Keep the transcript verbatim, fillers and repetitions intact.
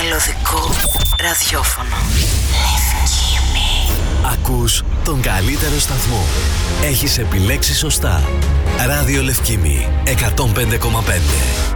μελωδικό ραδιόφωνο. Λευκήμη. Ακούς τον καλύτερο σταθμό. Έχεις επιλέξει σωστά. Ράδιο Λευκήμη εκατόν πέντε κόμμα πέντε.